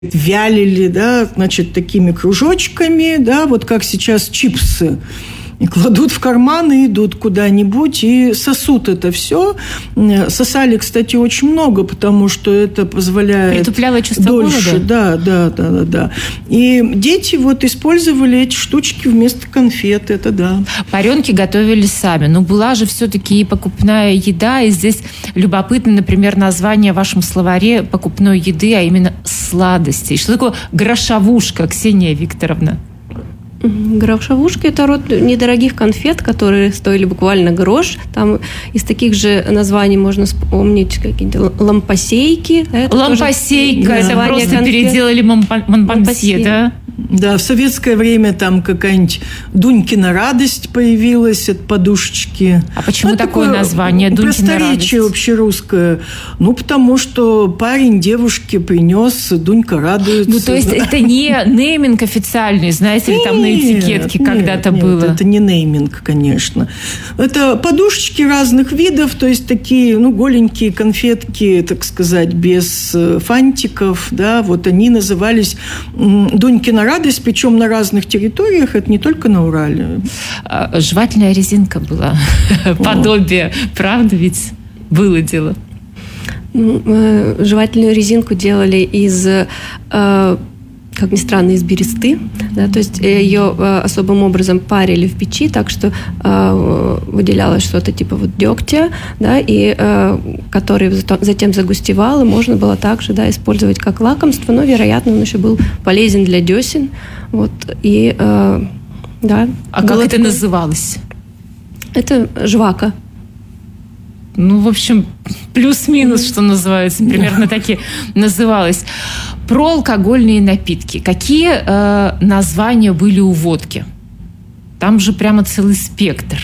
вялили, да, значит, такими кружочками, да, вот как сейчас чипсы. И кладут в карман и идут куда-нибудь и сосут это все. Сосали, кстати, очень много, потому что это позволяет притупляло чувство дольше. голода? Да. И дети вот использовали эти штучки вместо конфет, это да. Варенки готовили сами. Но была же все-таки и покупная еда. И здесь любопытно, например, название в вашем словаре покупной еды, а именно сладостей. Что такое грошовушка, Ксения Викторовна? Грошовушки – это род недорогих конфет, которые стоили буквально грош. Там из таких же названий можно вспомнить какие-то лампасейки. Лампасейка – это просто конфет. Переделали монпансье, да? Да, в советское время там какая-нибудь Дунькина радость появилась от подушечки. А почему такое название Дунькина радость? Просторечие общерусское. Ну, потому что парень девушке принес, Дунька радуется. Ну, то есть это не нейминг официальный, знаете ли, там на этикетке когда-то было? Нет, это не нейминг, конечно. Это подушечки разных видов, то есть такие, голенькие конфетки, так сказать, без фантиков, да, вот они назывались Дунькина радость, причем на разных территориях, это не только на Урале. Жевательная резинка была, подобие, правда ведь было дело? Жевательную резинку делали из, как ни странно, из бересты, да, то есть ее особым образом парили в печи, так что выделялось что-то типа вот дегтя, да, и который затем загустевал, и можно было также, да, использовать как лакомство, но, вероятно, он еще был полезен для десен, вот, и, да. А как это называлось? Это жвака. Ну, в общем, плюс-минус, что называется, примерно таки называлось. Про алкогольные напитки. Какие названия были у водки? Там же прямо целый спектр.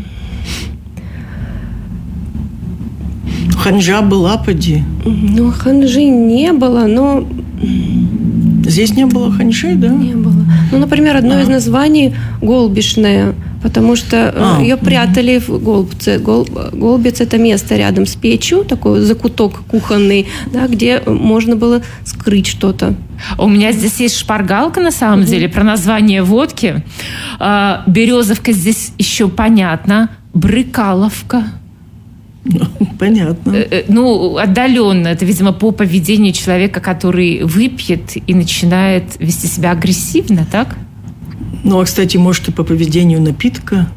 Ханжа была, поди. Ну, ханжи не было, но... Здесь не было ханжи, да? Не было. Ну, например, одно из названий – голубишная, потому что ее прятали в голубце. Голубец – это место рядом с печью, такой закуток кухонный, да, где можно было скрыть что-то. У меня здесь есть шпаргалка, на самом деле, про название водки. Березовка здесь еще понятно. Брыкаловка. Понятно. Ну, отдаленно. Это, видимо, по поведению человека, который выпьет и начинает вести себя агрессивно, так? Ну, а, кстати, может, и по поведению напитка.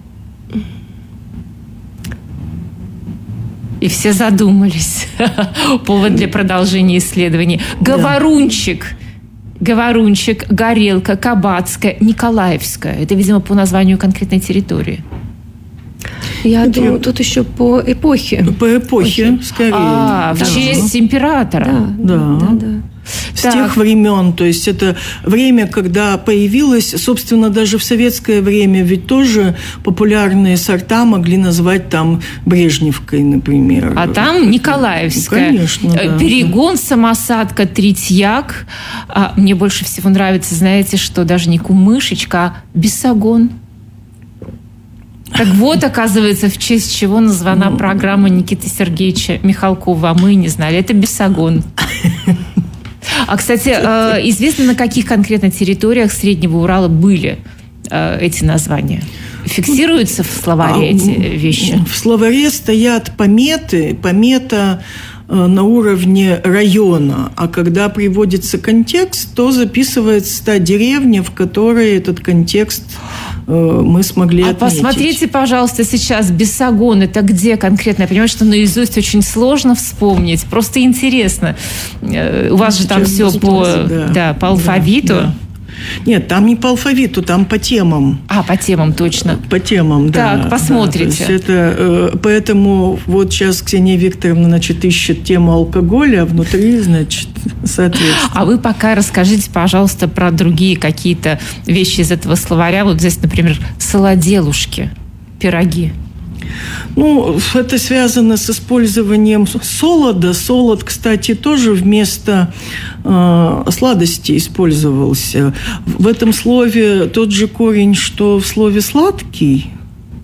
И все задумались. Повод для продолжения исследований. Говорунчик. Говорунчик, Горелка, Кабацкая, Николаевская. Это, видимо, по названию конкретной территории. Я думаю, тут еще по эпохе. По эпохе, скорее. В честь императора. Да. С тех времен, то есть это время, когда появилось, собственно, даже в советское время ведь тоже популярные сорта могли назвать там Брежневкой, например. А там Николаевская. Конечно, да. Перегон, самосадка, Третьяк. Мне больше всего нравится, знаете, что даже не кумышечка, а бесогон. Так вот, оказывается, в честь чего названа программа Никиты Сергеевича Михалкова. А мы не знали. Это бесогон. А, кстати, известно, на каких конкретно территориях Среднего Урала были эти названия? Фиксируются в словаре эти вещи? В словаре стоят пометы. Помета на уровне района, а когда приводится контекст, то записывается та деревня, в которой этот контекст мы смогли отметить. Посмотрите, пожалуйста, сейчас бесогон, это где конкретно? Я понимаю, что наизусть очень сложно вспомнить, просто интересно. У вас же там все по алфавиту. Да. Нет, там не по алфавиту, там по темам. По темам, точно. По темам, да. Так, посмотрите. Да, это, поэтому вот сейчас Ксения Викторовна, значит, ищет тему алкоголя, а внутри, значит, соответственно. А вы пока расскажите, пожалуйста, про другие какие-то вещи из этого словаря. Вот здесь, например, солоделушки, пироги. Ну, это связано с использованием солода. Солод, кстати, тоже вместо сладости использовался. В этом слове тот же корень, что в слове «сладкий».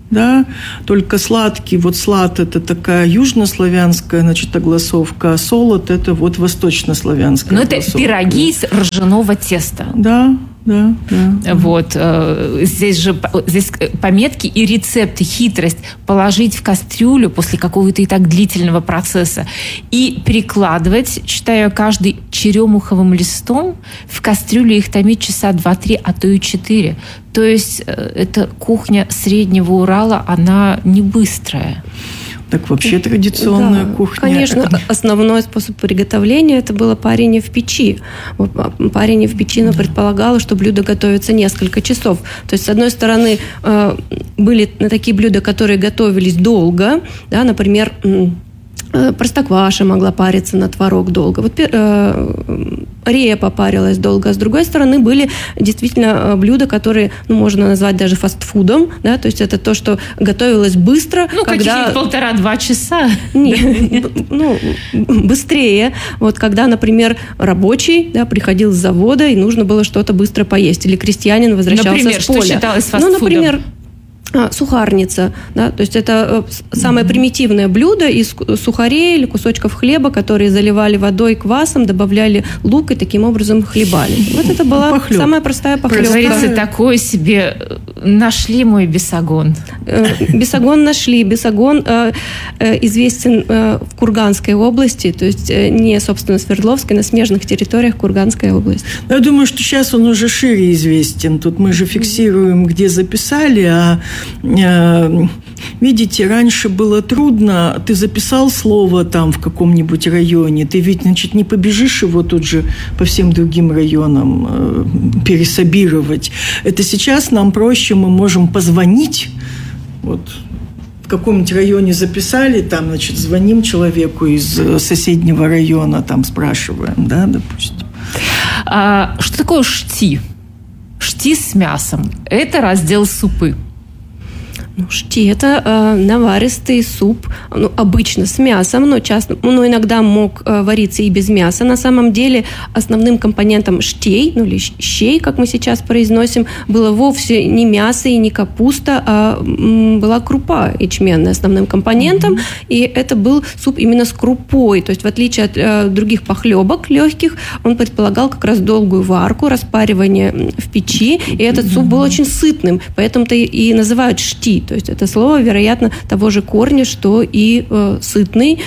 да, только сладкий, вот слад – это такая южнославянская, значит, огласовка, а солод – это вот восточнославянская огласовка. Но это пироги из ржаного теста. Да. Вот. Здесь пометки и рецепты, хитрость положить в кастрюлю после какого-то и так длительного процесса и перекладывать, читаю, каждый черемуховым листом, в кастрюлю их томить часа 2-3, а то и 4. То есть эта кухня Среднего Урала, она не быстрая. Так вообще традиционная кухня. Конечно, основной способ приготовления это было парение в печи. Парение в печи предполагало, что блюдо готовится несколько часов. То есть, с одной стороны, были такие блюда, которые готовились долго, да, например, простокваша могла париться на творог долго. Вот репа парилась долго. А с другой стороны, были действительно блюда, которые можно назвать даже фастфудом. Да? То есть это то, что готовилось быстро. Когда... каких-нибудь 1,5-2 часа. Быстрее. Вот когда, например, рабочий приходил с завода, и нужно было что-то быстро поесть. Или крестьянин возвращался с поля. Что считалось фастфудом? Например, сухарница, да, то есть это самое примитивное блюдо из сухарей или кусочков хлеба, которые заливали водой, квасом, добавляли лук и таким образом хлебали. Вот это была самая простая похлебка. Говорится, такое себе нашли мой бесогон. Бесогон нашли. Бесогон известен в Курганской области, то есть не, собственно, Свердловской, на смежных территориях Курганской области. Я думаю, что сейчас он уже шире известен. Тут мы же фиксируем, где записали, а видите, раньше было трудно. Ты записал слово там в каком-нибудь районе, ты ведь, значит, не побежишь его тут же по всем другим районам пересобировать. Это сейчас нам проще, мы можем позвонить. Вот в каком-нибудь районе записали, там, значит, звоним человеку из соседнего района, там спрашиваем, да, допустим. Что такое шти? Шти с мясом. Это раздел супы. Шти – это наваристый суп, обычно с мясом, но иногда мог вариться и без мяса. На самом деле основным компонентом штей, или щей, как мы сейчас произносим, было вовсе не мясо и не капуста, а была крупа ячменная основным компонентом, и это был суп именно с крупой. То есть в отличие от других похлебок легких, он предполагал как раз долгую варку, распаривание в печи, и этот суп был очень сытным, поэтому-то и называют шти. То есть это слово, вероятно, того же корня, что и сытный.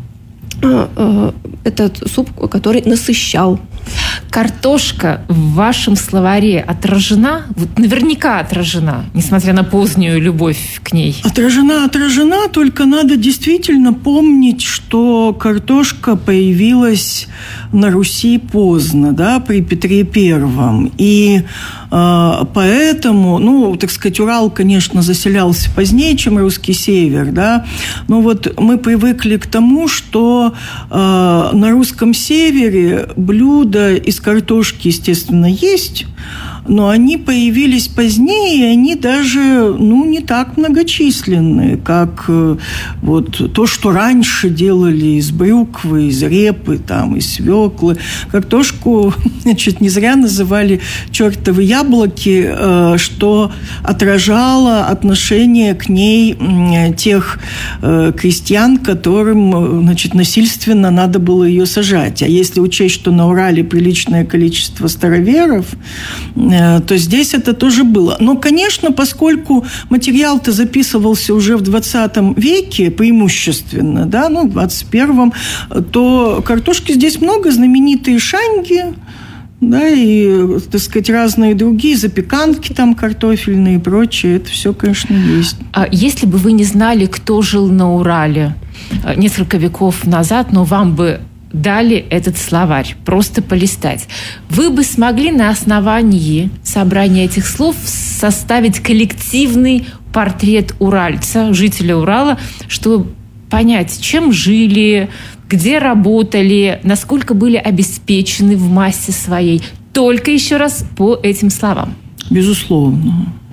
Этот суп, который насыщал. Картошка в вашем словаре отражена? Вот наверняка отражена, несмотря на позднюю любовь к ней. Отражена, только надо действительно помнить, что картошка появилась на Руси поздно, да, при Петре Первом. И поэтому, так сказать, Урал, конечно, заселялся позднее, чем русский север, да, но вот мы привыкли к тому, что на русском севере блюда из картошки, естественно, есть, но они появились позднее, и они даже, не так многочисленные, как вот то, что раньше делали из брюквы, из репы, там, из свеклы. Картошку, значит, не зря называли чертовы яблоки, что отражало отношение к ней тех крестьян, которым, значит, насильственно надо было ее сажать. А если учесть, что на Урале приличное количество староверов, то здесь это тоже было. Но, конечно, поскольку материал-то записывался уже в 20 веке преимущественно, да, в 21-м, то картошки здесь много, знаменитые шаньги, да, и, так сказать, разные другие запеканки там картофельные и прочее, это все, конечно, есть. А если бы вы не знали, кто жил на Урале несколько веков назад, но вам бы дали этот словарь, просто полистать, вы бы смогли на основании собрания этих слов составить коллективный портрет уральца, жителя Урала, чтобы понять, чем жили, где работали, насколько были обеспечены в массе своей, только еще раз по этим словам. Безусловно.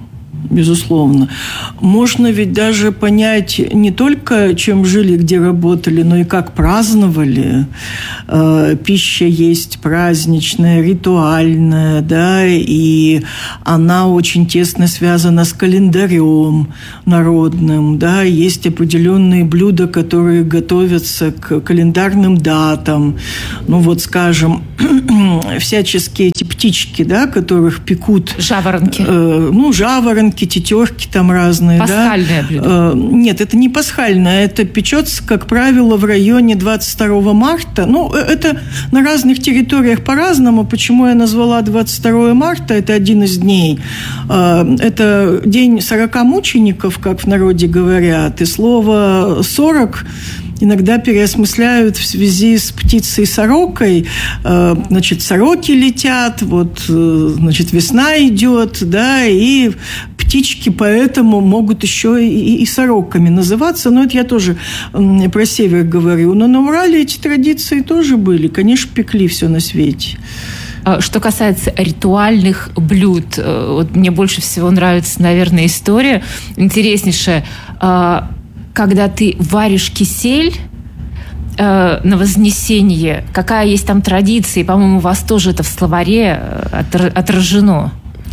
Безусловно. Можно ведь даже понять не только, чем жили, где работали, но и как праздновали. Пища есть праздничная, ритуальная, да, и она очень тесно связана с календарем народным, да. Есть определенные блюда, которые готовятся к календарным датам. Ну, вот, скажем, всяческие эти птички, да, которых пекут. Жаворонки. Жаворонки, тетерки там разные. Пасхальное блюдо? Нет, это не пасхальное. Это печется, как правило, в районе 22 марта. Это на разных территориях по-разному. Почему я назвала 22 марта? Это один из дней. Это день 40 мучеников, как в народе говорят. И слово 40 иногда переосмысляют в связи с птицей-сорокой. Значит, сороки летят, весна идет, да, и птички поэтому могут еще и сороками называться. Но это я тоже про север говорю. Но на Урале эти традиции тоже были. Конечно, пекли все на свете. Что касается ритуальных блюд, вот мне больше всего нравится, наверное, история интереснейшая. Когда ты варишь кисель на Вознесение, какая есть там традиция, и, по-моему, у вас тоже это в словаре отражено.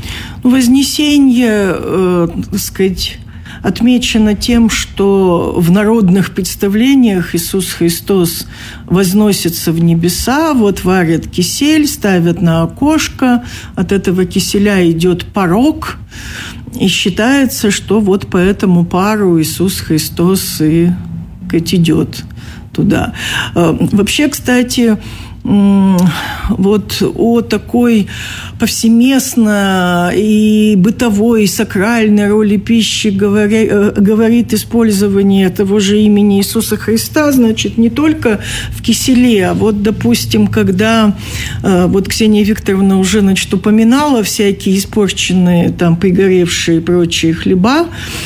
Вознесение, так сказать, отмечено тем, что в народных представлениях Иисус Христос возносится в небеса, варят кисель, ставят на окошко, от этого киселя идет порог, и считается, что по этому пару Иисус Христос и идет туда. Вообще, кстати, о такой повсеместно и бытовой, и сакральной роли пищи говорит использование того же имени Иисуса Христа, значит, не только в киселе, а допустим, когда Ксения Викторовна уже, упоминала всякие испорченные, пригоревшие и прочие хлеба,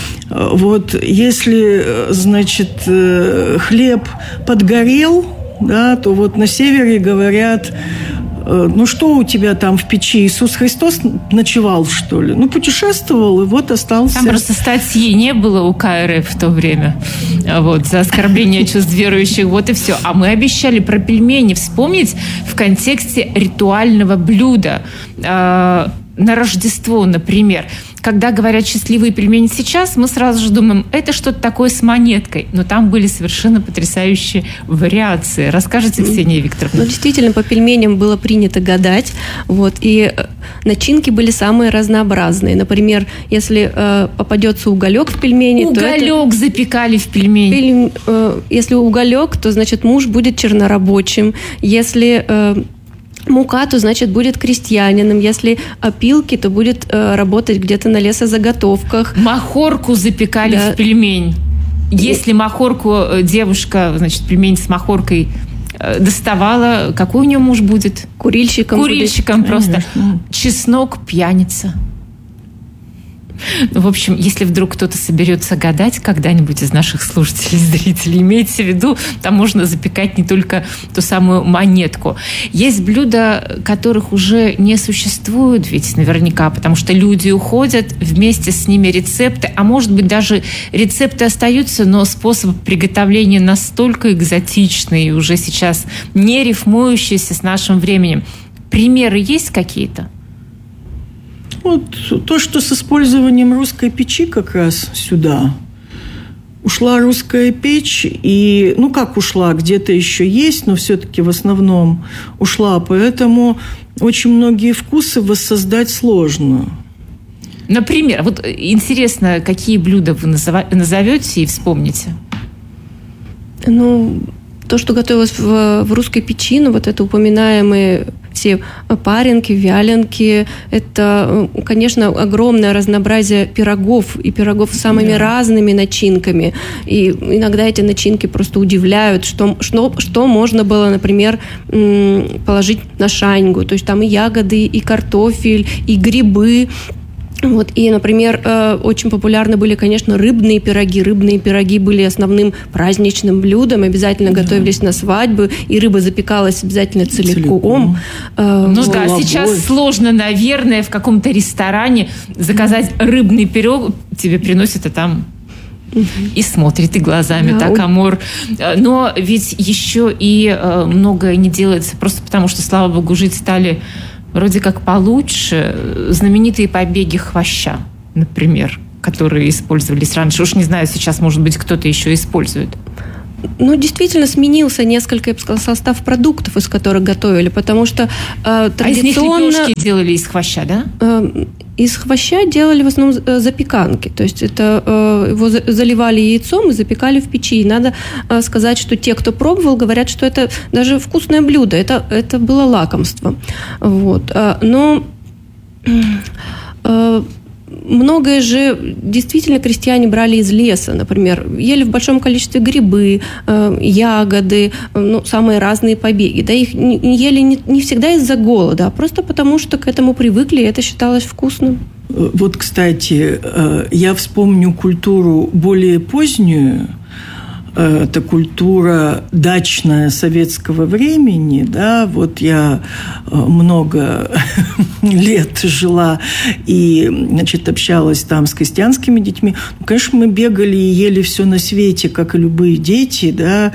если, значит, хлеб подгорел, да, то на севере говорят: что у тебя там в печи? Иисус Христос ночевал, что ли? Путешествовал, и остался. Там просто статьи не было у КРФ в то время. За оскорбление чувств верующих. И все. А мы обещали про пельмени вспомнить в контексте ритуального блюда. На Рождество, например. Когда говорят «счастливые пельмени» сейчас, мы сразу же думаем, это что-то такое с монеткой. Но там были совершенно потрясающие вариации. Расскажите, Ксения Викторовна. Действительно, по пельменям было принято гадать. И начинки были самые разнообразные. Например, если попадется уголек в пельмени... Уголек запекали в пельмени. Если уголек, то, значит, муж будет чернорабочим. Если... мука, то, значит, будет крестьянином. Если опилки, то будет работать где-то на лесозаготовках. Махорку запекали в пельмень. Если махорку девушка, значит, пельмень с махоркой доставала, какой у нее муж будет? Курильщиком будет. Просто. Конечно. Чеснок, пьяница. В общем, если вдруг кто-то соберется гадать когда-нибудь из наших слушателей, зрителей, имейте в виду, там можно запекать не только ту самую монетку. Есть блюда, которых уже не существует, ведь наверняка, потому что люди уходят, вместе с ними рецепты, а может быть даже рецепты остаются, но способ приготовления настолько экзотичный и уже сейчас не рифмующийся с нашим временем. Примеры есть какие-то? То, что с использованием русской печи как раз сюда. Ушла русская печь, и, как ушла, где-то еще есть, но все-таки в основном ушла, поэтому очень многие вкусы воссоздать сложно. Например, интересно, какие блюда вы назовете и вспомните? То, что готовилось в русской печи, это упоминаемые все паренки, вяленки. Это, конечно, огромное разнообразие пирогов, и пирогов с самыми разными начинками. И иногда эти начинки просто удивляют, что можно было, например, положить на шаньгу. То есть там и ягоды, и картофель, и грибы. Вот, и, например, очень популярны были, конечно, рыбные пироги. Рыбные пироги были основным праздничным блюдом, обязательно готовились на свадьбу, и рыба запекалась обязательно целиком. Ну да, сейчас сложно, наверное, в каком-то ресторане заказать рыбный пирог, тебе приносят, а там и смотрит, и глазами, так, Амур. Но ведь еще и многое не делается просто потому, что, слава богу, жить стали вроде как получше. Знаменитые побеги хвоща, например, которые использовались раньше. Уж не знаю, сейчас, может быть, кто-то еще использует. Ну, действительно, сменился несколько, я бы сказала, состав продуктов, из которых готовили, потому что традиционно... А из них лепешки делали из хвоща, да? Из хвоща делали в основном запеканки. То есть это его заливали яйцом и запекали в печи. И надо сказать, что те, кто пробовал, говорят, что это даже вкусное блюдо. Это было лакомство. Вот. Но многое же действительно крестьяне брали из леса. Например, ели в большом количестве грибы, ягоды, самые разные побеги. Да, их ели не всегда из-за голода, а просто потому, что к этому привыкли, и это считалось вкусным. Вот, кстати, я вспомню культуру более позднюю. Это культура дачная советского времени, да, вот я много лет жила и, значит, общалась там с крестьянскими детьми. Ну, конечно, мы бегали и ели все на свете, как и любые дети, да,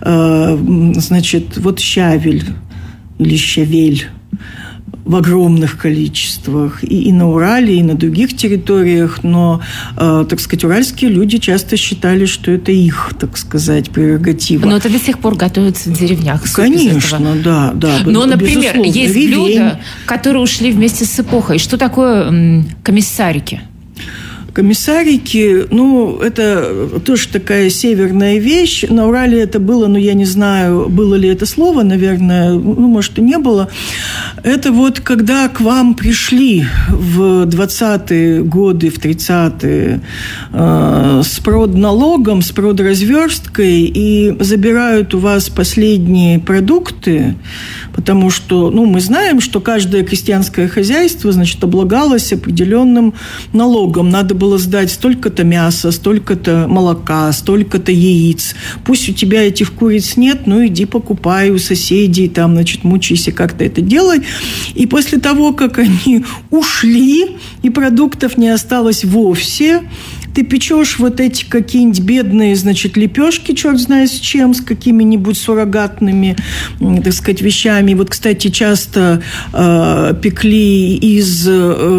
значит, вот щавель или щавель в огромных количествах и на Урале, и на других территориях, но, так сказать, уральские люди часто считали, что это их, так сказать, прерогатива. Но это до сих пор готовится в деревнях. Конечно, да. Но, например, есть блюда, которые ушли вместе с эпохой. Что такое комиссарики? Комиссарики, это тоже такая северная вещь. На Урале это было, я не знаю, было ли это слово, наверное, может, и не было. Это вот когда к вам пришли в 20-е годы, в 30-е с продналогом, с продразверсткой и забирают у вас последние продукты, потому что, мы знаем, что каждое крестьянское хозяйство, значит, облагалось определенным налогом. Надо было сдать столько-то мяса, столько-то молока, столько-то яиц. Пусть у тебя этих куриц нет, иди покупай у соседей, там, значит, мучайся, как-то это делай. И после того, как они ушли, и продуктов не осталось вовсе, ты печешь вот эти какие-нибудь бедные, значит, лепешки, черт знает с чем, с какими-нибудь суррогатными, так сказать, вещами. Вот, кстати, часто пекли из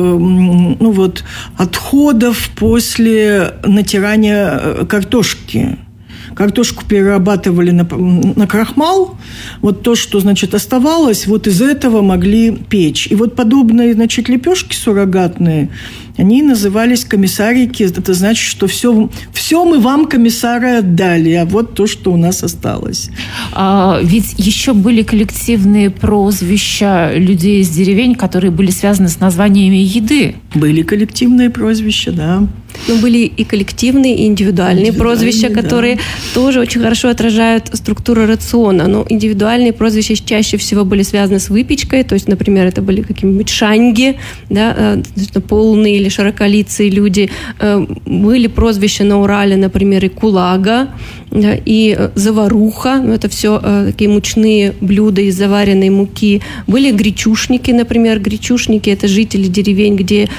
отходов после натирания картошки. Картошку перерабатывали на крахмал. Вот то, что, значит, оставалось, вот из этого могли печь. И вот подобные, значит, лепешки суррогатные, они назывались комиссарики. Это значит, что все мы вам, комиссары, отдали, а вот то, что у нас осталось. Ведь еще были коллективные прозвища людей из деревень, которые были связаны с названиями еды. Были коллективные прозвища, да. Были и коллективные, и индивидуальные прозвища, которые тоже очень хорошо отражают структуру рациона. Но индивидуальные прозвища чаще всего были связаны с выпечкой. То есть, например, это были какие-нибудь шанги, да, полные или широколицые люди. Были прозвища на Урале, например, и кулага, да, и заваруха. Это все такие мучные блюда из заваренной муки. Были гречушники, например. Гречушники – это жители деревень, где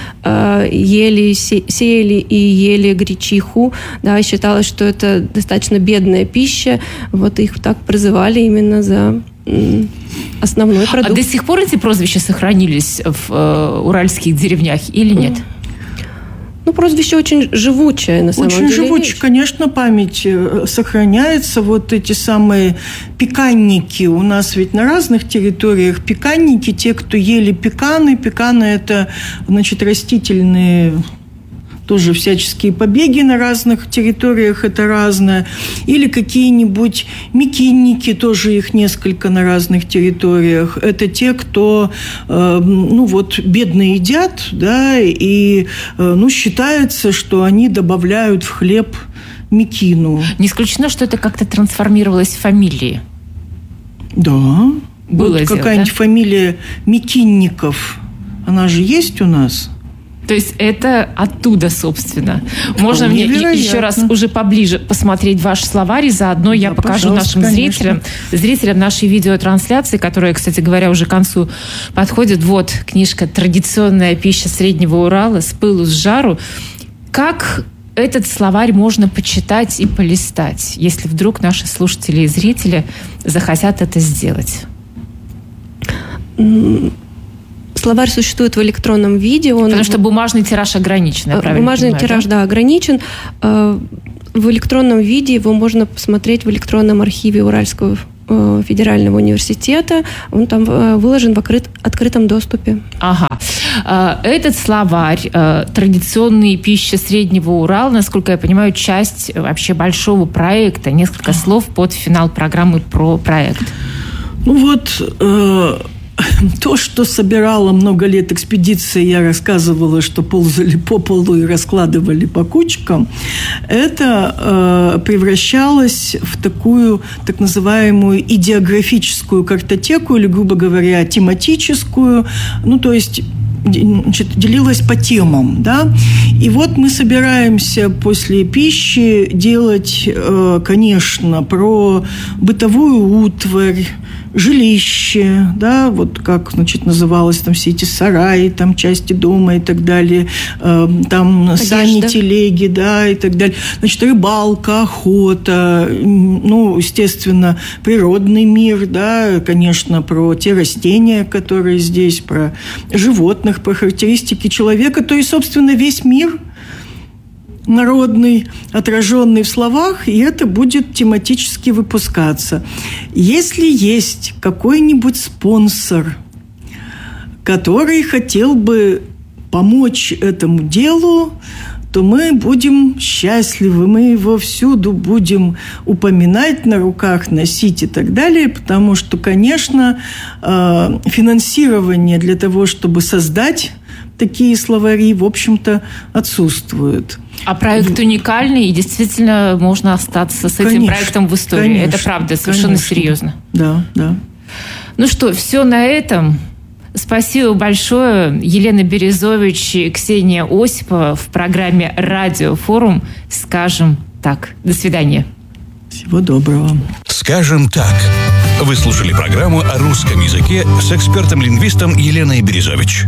сеяли и ели гречиху. Да, считалось, что это достаточно бедная пища. Вот их так прозывали именно за основной продукт. А до сих пор эти прозвища сохранились в уральских деревнях или нет? Прозвище очень живучее, на самом деле. Очень живучее, конечно, память сохраняется. Вот эти самые пеканники. У нас ведь на разных территориях пеканники. Те, кто ели пеканы. Пеканы – это, значит, растительные тоже всяческие побеги на разных территориях, это разное. Или какие-нибудь мекинники, тоже их несколько на разных территориях. Это те, кто, бедно едят, да, и, считается, что они добавляют в хлеб мекину. Не исключено, что это как-то трансформировалось в фамилии. Да. Было вот какая-нибудь фамилия Мекинников, она же есть у нас. То есть это оттуда, собственно. Можно мне еще раз уже поближе посмотреть ваш словарь, и заодно я покажу нашим зрителям нашей видеотрансляции, которая, кстати говоря, уже к концу подходит. Вот книжка «Традиционная пища Среднего Урала. С пылу с жару». Как этот словарь можно почитать и полистать, если вдруг наши слушатели и зрители захотят это сделать? Словарь существует в электронном виде. Потому что бумажный тираж ограничен, я правильно бумажный понимаю, тираж, да, ограничен. В электронном виде его можно посмотреть в электронном архиве Уральского федерального университета. Он там выложен в открытом доступе. Ага. Этот словарь «Традиционные пищи Среднего Урала», насколько я понимаю, часть вообще большого проекта. Несколько слов под финал программы про проект. Ну вот... То, что собирала много лет экспедиция, я рассказывала, что ползали по полу и раскладывали по кучкам, это превращалось в такую так называемую идеографическую картотеку, или, грубо говоря, тематическую, ну, то есть... Значит, делилась по темам, да, и вот мы собираемся после пищи делать, конечно, про бытовую утварь, жилище, да, вот как, значит, называлось там все эти сараи, там части дома и так далее, там сани, телеги, да, и так далее. Значит, рыбалка, охота, ну, естественно, природный мир, да, конечно, про те растения, которые здесь, про животных, про характеристики человека, то есть, собственно, весь мир народный, отраженный в словах, и это будет тематически выпускаться. Если есть какой-нибудь спонсор, который хотел бы помочь этому делу, то мы будем счастливы, мы его всюду будем упоминать, на руках носить и так далее, потому что, конечно, финансирование для того, чтобы создать такие словари, в общем-то, отсутствует. А проект уникальный, и действительно можно остаться с этим проектом в истории. Конечно, это правда, совершенно серьезно. Да, да. Ну что, все на этом. Спасибо большое. Елена Березович и Ксения Осипова в программе «Радиофорум». Скажем так. До свидания. Всего доброго. «Скажем так». Вы слушали программу о русском языке с экспертом-лингвистом Еленой Березович.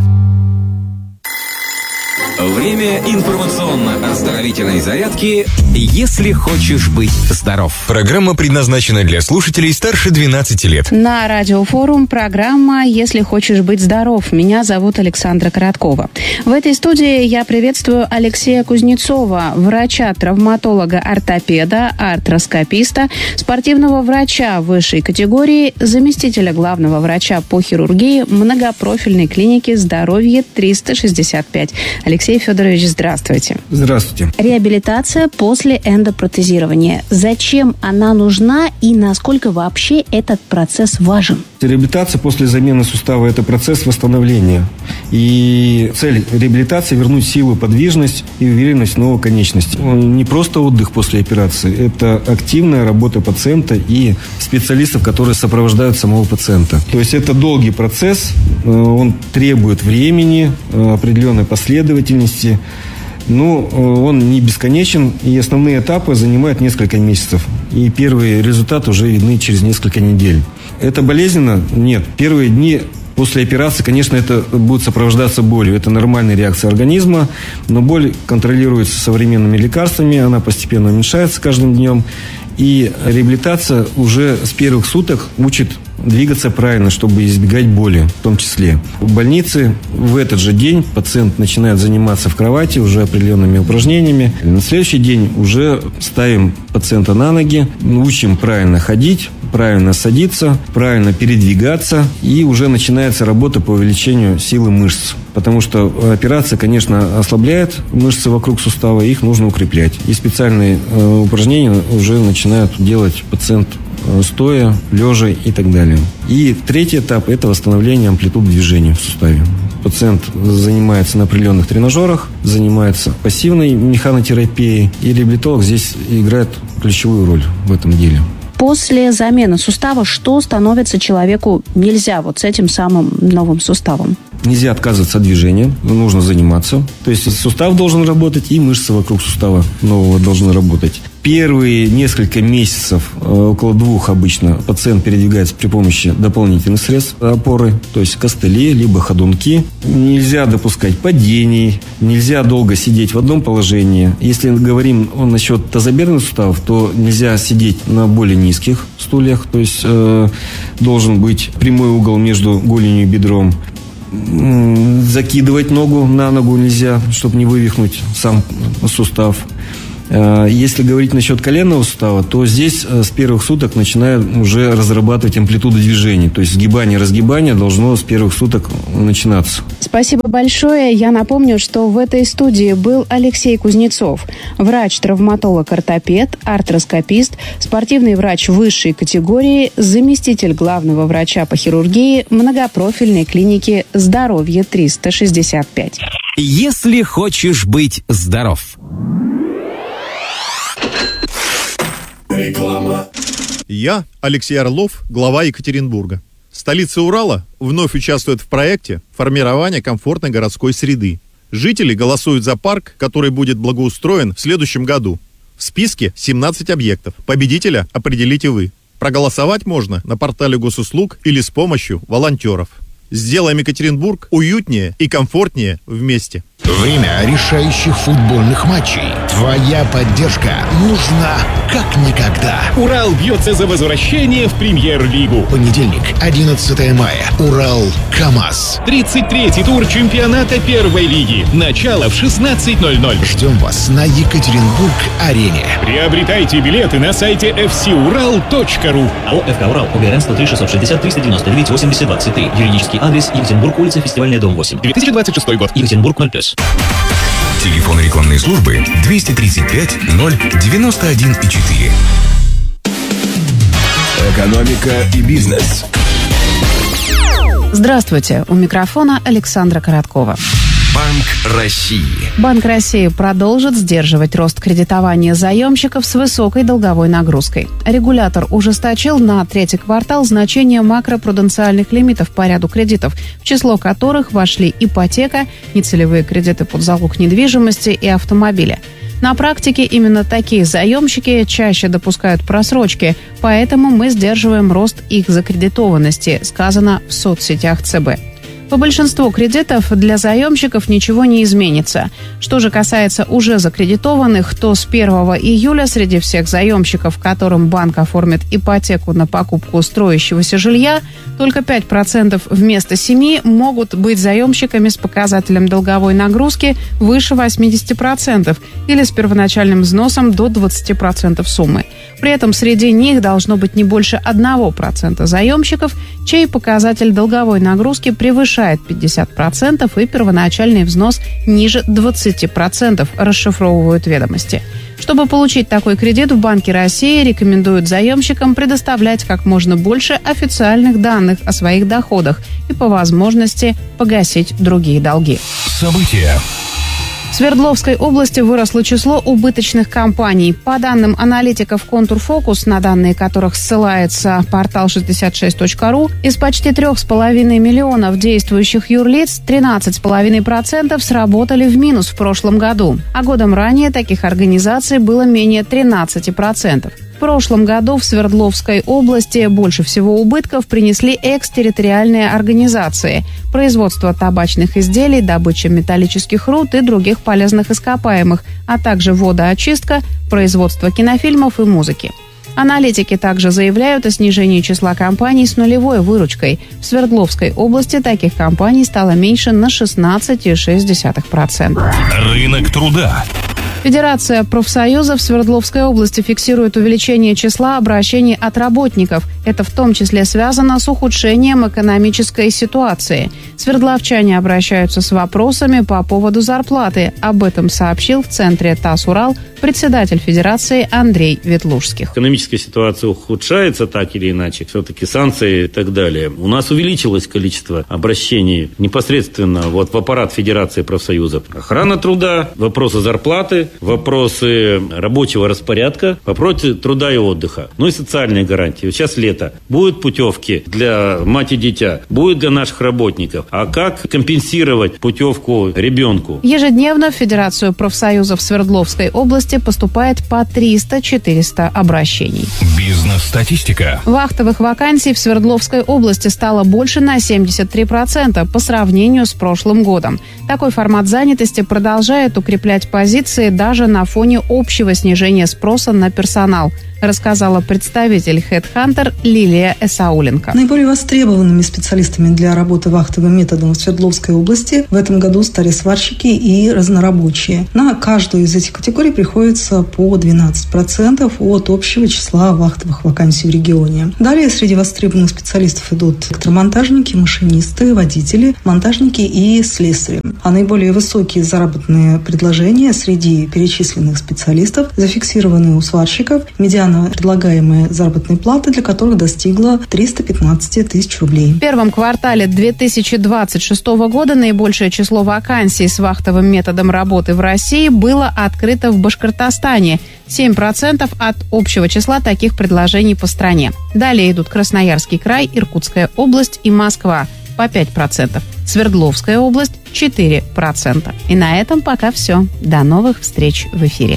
Время информационно-оздоровительной зарядки «Если хочешь быть здоров». Программа предназначена для слушателей старше 12 лет. На Радиофорум программа «Если хочешь быть здоров». Меня зовут Александра Короткова. В этой студии я приветствую Алексея Кузнецова, врача-травматолога-ортопеда, артроскописта, спортивного врача высшей категории, заместителя главного врача по хирургии многопрофильной клиники «Здоровье 365». Алексей Федорович, здравствуйте. Здравствуйте. Реабилитация после эндопротезирования. Зачем она нужна и насколько вообще этот процесс важен? Реабилитация после замены сустава – это процесс восстановления. И цель реабилитации – вернуть силу, подвижность и уверенность в новой конечности. Не просто отдых после операции, это активная работа пациента и специалистов, которые сопровождают самого пациента. То есть это долгий процесс, он требует времени, определенной последовательности, но он не бесконечен, и основные этапы занимают несколько месяцев. И первые результаты уже видны через несколько недель. Это болезненно? Нет. Первые дни после операции, конечно, это будет сопровождаться болью. Это нормальная реакция организма, но боль контролируется современными лекарствами, она постепенно уменьшается каждым днем. И реабилитация уже с первых суток учит двигаться правильно, чтобы избегать боли в том числе. В больнице в этот же день пациент начинает заниматься в кровати уже определенными упражнениями. На следующий день уже ставим пациента на ноги, учим правильно ходить, правильно садиться, правильно передвигаться, и уже начинается работа по увеличению силы мышц. Потому что операция, конечно, ослабляет мышцы вокруг сустава, их нужно укреплять. И специальные упражнения уже начинают делать пациент стоя, лежа и так далее. И третий этап – это восстановление амплитуд движения в суставе. Пациент занимается на определенных тренажерах, занимается пассивной механотерапией, и реабилитолог здесь играет ключевую роль в этом деле. После замены сустава что становится человеку нельзя вот с этим самым новым суставом? Нельзя отказываться от движения, нужно заниматься. То есть сустав должен работать, и мышцы вокруг сустава нового должны работать. Первые несколько месяцев, около 2 обычно, пациент передвигается при помощи дополнительных средств опоры, то есть костыли, либо ходунки. Нельзя допускать падений, нельзя долго сидеть в одном положении. Если говорим насчет тазобедренных суставов, то нельзя сидеть на более низких стульях, то есть должен быть прямой угол между голенью и бедром. Закидывать ногу на ногу нельзя, чтобы не вывихнуть сам сустав. Если говорить насчет коленного сустава, то здесь с первых суток начинают уже разрабатывать амплитуду движений. То есть сгибание-разгибание должно с первых суток начинаться. Спасибо большое. Я напомню, что в этой студии был Алексей Кузнецов, врач-травматолог-ортопед, артроскопист, спортивный врач высшей категории, заместитель главного врача по хирургии многопрофильной клиники «Здоровье 365». Если хочешь быть здоров. Реклама. Я, Алексей Орлов, глава Екатеринбурга. Столица Урала вновь участвует в проекте формирования комфортной городской среды. Жители голосуют за парк, который будет благоустроен в следующем году. В списке 17 объектов. Победителя определите вы. Проголосовать можно на портале госуслуг или с помощью волонтеров. Сделаем Екатеринбург уютнее и комфортнее вместе. Время решающих футбольных матчей. Твоя поддержка нужна как никогда. Урал бьется за возвращение в Премьер-лигу. Понедельник, 11 мая. Урал-КамАЗ. 33-й тур чемпионата первой лиги. Начало в 16:00. Ждем вас на Екатеринбург-арене. Приобретайте билеты на сайте fcural.ru. АО «ФК Урал», УГРН 103 660 399 80 23. Юридический адрес: Екатеринбург, улица Фестивальная, дом 8. 2026 год. Екатеринбург 0+. Телефон рекламной службы 235 091,4. Экономика и бизнес. Здравствуйте. У микрофона Александра Короткова. Банк России. Банк России продолжит сдерживать рост кредитования заемщиков с высокой долговой нагрузкой. Регулятор ужесточил на третий квартал значение макропруденциальных лимитов по ряду кредитов, в число которых вошли ипотека, нецелевые кредиты под залог недвижимости и автомобиля. На практике именно такие заемщики чаще допускают просрочки, поэтому мы сдерживаем рост их закредитованности, сказано в соцсетях ЦБ. По большинству кредитов для заемщиков ничего не изменится. Что же касается уже закредитованных, то с 1 июля среди всех заемщиков, которым банк оформит ипотеку на покупку строящегося жилья, только 5% вместо 7% могут быть заемщиками с показателем долговой нагрузки выше 80% или с первоначальным взносом до 20% суммы. При этом среди них должно быть не больше 1% заемщиков, чей показатель долговой нагрузки превышает 50% и первоначальный взнос ниже 20%, расшифровывают ведомости. Чтобы получить такой кредит, в Банке России рекомендуют заемщикам предоставлять как можно больше официальных данных о своих доходах и по возможности погасить другие долги. События. В Свердловской области выросло число убыточных компаний. По данным аналитиков «Контурфокус», на данные которых ссылается портал 66.ru, из почти 3,5 миллионов действующих юрлиц 13,5% сработали в минус в прошлом году, а годом ранее таких организаций было менее 13%. В прошлом году в Свердловской области больше всего убытков принесли экстерриториальные организации: производство табачных изделий, добыча металлических руд и других полезных ископаемых, а также водоочистка, производство кинофильмов и музыки. Аналитики также заявляют о снижении числа компаний с нулевой выручкой. В Свердловской области таких компаний стало меньше на 16,6%. Рынок труда. Федерация профсоюзов Свердловской области фиксирует увеличение числа обращений от работников. Это в том числе связано с ухудшением экономической ситуации. Свердловчане обращаются с вопросами по поводу зарплаты. Об этом сообщил в центре ТАСС «Урал» председатель Федерации Андрей Ветлужских. Экономическая ситуация ухудшается так или иначе. Все-таки санкции и так далее. У нас увеличилось количество обращений непосредственно в аппарат Федерации профсоюзов. Охрана труда, вопросы зарплаты, вопросы рабочего распорядка, вопросы труда и отдыха. Ну и социальные гарантии. Сейчас лето. лета будут путевки для мать и дитя, будет для наших работников. А как компенсировать путевку ребенку? Ежедневно в Федерацию профсоюзов Свердловской области поступает по 300-400 обращений. Бизнес-статистика. Вахтовых вакансий в Свердловской области стало больше на 73% по сравнению с прошлым годом. Такой формат занятости продолжает укреплять позиции даже на фоне общего снижения спроса на персонал, рассказала представитель HeadHunter Лилия Эсауленко. Наиболее востребованными специалистами для работы вахтовым методом в Свердловской области в этом году стали сварщики и разнорабочие. На каждую из этих категорий приходится по 12% от общего числа вахтовых вакансий в регионе. Далее среди востребованных специалистов идут электромонтажники, машинисты, водители, монтажники и слесари. А наиболее высокие заработные предложения среди перечисленных специалистов зафиксированы у сварщиков. Медиана предлагаемая заработная плата для которых достигла 315 тысяч рублей. В первом квартале 2026 года наибольшее число вакансий с вахтовым методом работы в России было открыто в Башкортостане. 7% от общего числа таких предложений по стране. Далее идут Красноярский край, Иркутская область и Москва по 5%. Свердловская область 4%. И на этом пока все. До новых встреч в эфире.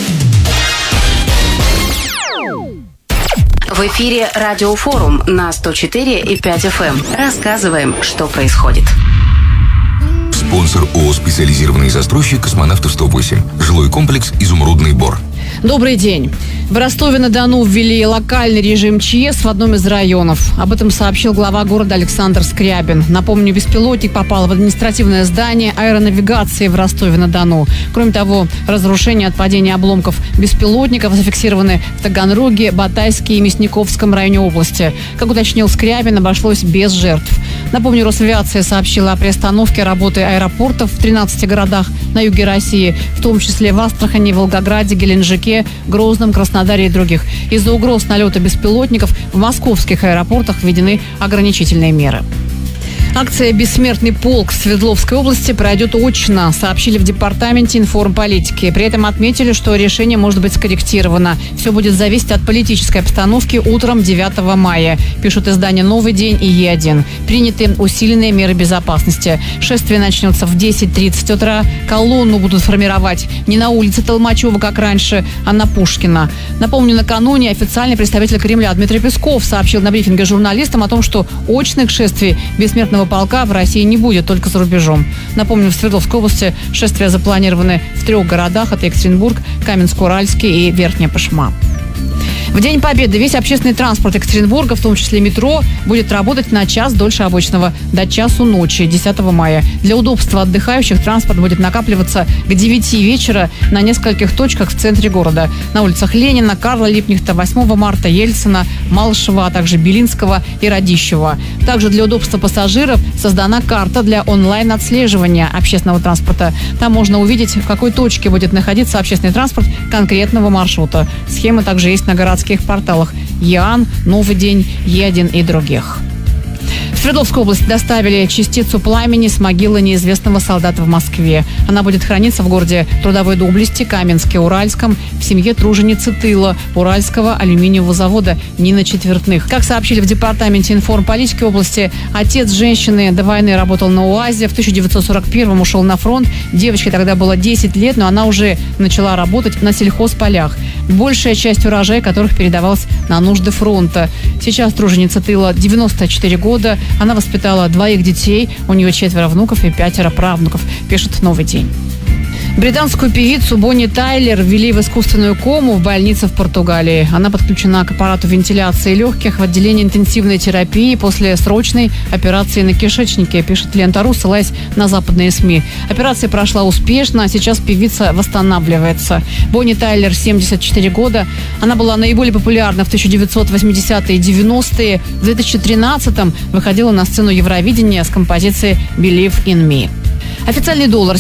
В эфире Радиофорум на 104,5 FM. Рассказываем, что происходит. Спонсор ООО «Специализированный застройщик Космонавтов 108». Жилой комплекс «Изумрудный Бор». Добрый день. В Ростове-на-Дону ввели локальный режим ЧС в одном из районов. Об этом сообщил глава города Александр Скрябин. Напомню, беспилотник попал в административное здание аэронавигации в Ростове-на-Дону. Кроме того, разрушения от падения обломков беспилотников зафиксированы в Таганроге, Батайске и Мясниковском районе области. Как уточнил Скрябин, обошлось без жертв. Напомню, Росавиация сообщила о приостановке работы аэропортов в 13 городах на юге России, в том числе в Астрахани, Волгограде, Геленджике, Грозном, Краснодаре и других. Из-за угроз налета беспилотников в московских аэропортах введены ограничительные меры. Акция «Бессмертный полк» в Свердловской области пройдет очно, сообщили в департаменте информполитики. При этом отметили, что решение может быть скорректировано. Все будет зависеть от политической обстановки утром 9 мая, пишут издания «Новый день» и Е1. Приняты усиленные меры безопасности. Шествие начнется в 10:30 утра. Колонну будут формировать не на улице Толмачева, как раньше, а на Пушкина. Напомню, накануне официальный представитель Кремля Дмитрий Песков сообщил на брифинге журналистам о том, что очных шествий «Бессмертного полка» в России не будет, только за рубежом. Напомню, в Свердловской области шествия запланированы в 3 городах. Это Екатеринбург, Каменск-Уральский и Верхняя Пышма. В День Победы весь общественный транспорт Екатеринбурга, в том числе метро, будет работать на час дольше обычного, до часу ночи, 10 мая. Для удобства отдыхающих транспорт будет накапливаться к 9 вечера на нескольких точках в центре города. На улицах Ленина, Карла Липкнехта, 8 марта, Ельцина, Малышева, а также Белинского и Радищева. Также для удобства пассажиров создана карта для онлайн-отслеживания общественного транспорта. Там можно увидеть, в какой точке будет находиться общественный транспорт конкретного маршрута. Схемы также есть на городских порталах ЕАН, Новый день, Е1 и других. В Свердловской области доставили частицу пламени с могилы неизвестного солдата в Москве. Она будет храниться в городе Трудовой Доблести, Каменске, Уральском, в семье труженицы тыла Уральского алюминиевого завода Нины Четвертных. Как сообщили в департаменте информполитики области, отец женщины до войны работал на УАЗе, в 1941-м ушел на фронт. Девочке тогда было 10 лет, но она уже начала работать на сельхозполях. Большая часть урожая которых передавалась на нужды фронта. Сейчас труженица тыла 94 года. Она воспитала 2 детей, у нее 4 внуков и 5 правнуков, пишет «Новый день». Британскую певицу Бонни Тайлер ввели в искусственную кому в больнице в Португалии. Она подключена к аппарату вентиляции легких в отделении интенсивной терапии после срочной операции на кишечнике, пишет Лента.ру, ссылаясь на западные СМИ. Операция прошла успешно, а сейчас певица восстанавливается. Бонни Тайлер, 74 года. Она была наиболее популярна в 1980-е и 90-е. В 2013-м выходила на сцену Евровидения с композицией «Believe in Me». Официальный доллар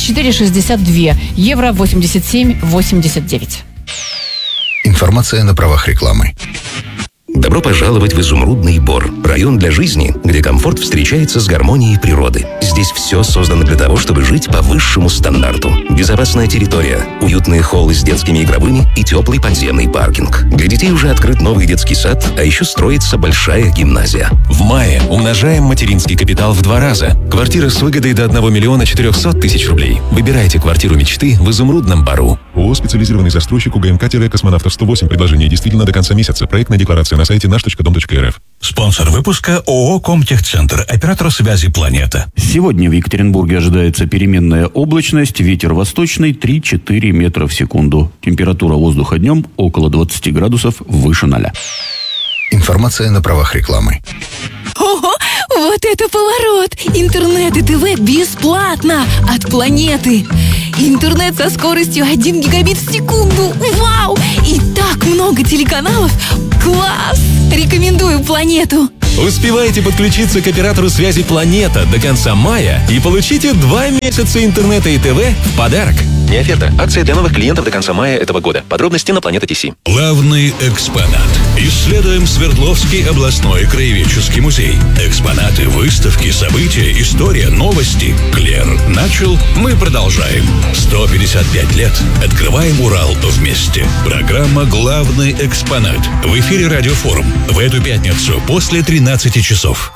74,62, евро 87,89. Информация на правах рекламы. Добро пожаловать в Изумрудный Бор. Район для жизни, где комфорт встречается с гармонией природы. Здесь все создано для того, чтобы жить по высшему стандарту. Безопасная территория, уютные холлы с детскими игровыми и теплый подземный паркинг. Для детей уже открыт новый детский сад, а еще строится большая гимназия. В мае умножаем материнский капитал в 2 раза. Квартира с выгодой до 1 400 000 рублей. Выбирайте квартиру мечты в Изумрудном Бору. ООО «Специализированный застройщик УГМК-Космонавтов 108». Предложение действительно до конца месяца. Проектная декларация на сайте наш.дом.рф. Спонсор выпуска ООО «Комтехцентр», оператор связи «Планета». Сегодня в Екатеринбурге ожидается переменная облачность, ветер восточный 3-4 метра в секунду. Температура воздуха днем около 20 градусов выше 0. Информация на правах рекламы. Ого, вот это поворот! Интернет и ТВ бесплатно от «Планеты». Интернет со скоростью 1 гигабит в секунду. Вау! И так много телеканалов. Класс! Рекомендую «Планету». Успевайте подключиться к оператору связи «Планета» до конца мая и получите 2 месяца интернета и ТВ в подарок. Не оферта. Акция для новых клиентов до конца мая этого года. Подробности на Планета.ТС. Главный экспонат. Исследуем Свердловский областной краеведческий музей. Экспонаты, выставки, события, история, новости. Клер начал, мы продолжаем. 155 лет. Открываем Урал вместе. Программа «Главный экспонат». В эфире Радиофорум. В эту пятницу после 13 часов.